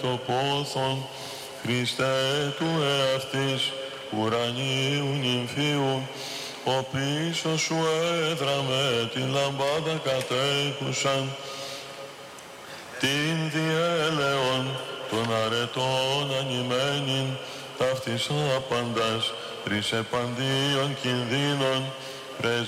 το πόθον, Χριστέ του εαυτής, ουρανίου νυμφίου, ο πίσω σου έδραμε την λαμπάδα κατέχουσαν, την διέλεον των αρετών ανημένην, ταύτης άπαντας, τρεις επαντίων κινδύνων,